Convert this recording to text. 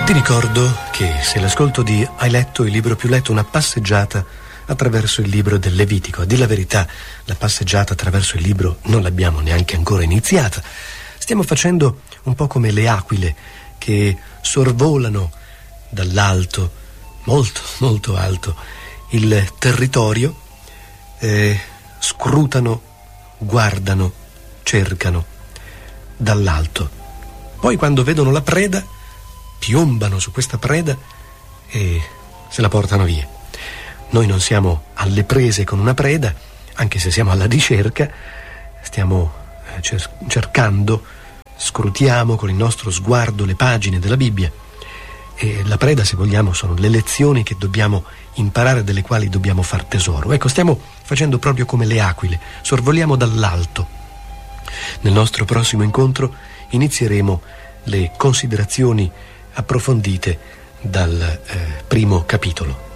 Ti ricordo che se l'ascolto di Hai letto il libro più letto, una passeggiata attraverso il libro del Levitico. A dir la verità, la passeggiata attraverso il libro non l'abbiamo neanche ancora iniziata. Stiamo facendo un po' come le aquile che sorvolano dall'alto, molto molto alto, il territorio, scrutano, guardano, cercano dall'alto. Poi quando vedono la preda piombano su questa preda e se la portano via. Noi non siamo alle prese con una preda, anche se siamo alla ricerca, stiamo cercando, scrutiamo con il nostro sguardo le pagine della Bibbia, e la preda, se vogliamo, sono le lezioni che dobbiamo imparare, delle quali dobbiamo far tesoro. Ecco, stiamo facendo proprio come le aquile, sorvoliamo dall'alto. Nel nostro prossimo incontro inizieremo le considerazioni approfondite dal primo capitolo.